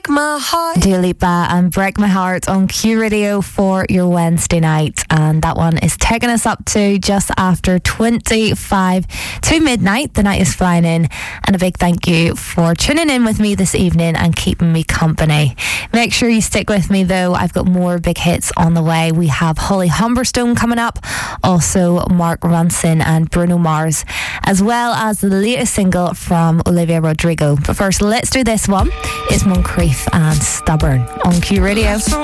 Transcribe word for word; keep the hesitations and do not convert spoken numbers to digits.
My Heart. Dua Lipa and Break My Heart on Q Radio for your Wednesday night. And that one is taking us up to just after twenty-five to midnight. The night is flying in. And a big thank you for tuning in with me this evening and keeping me company. Make sure you stick with me though. I've got more big hits on the way. We have Holly Humberstone coming up. Also Mark Ronson and Bruno Mars, as well as the latest single from Olivia Rodrigo. But first, let's do this one. It's Moncrief and Stubborn on Q Radio.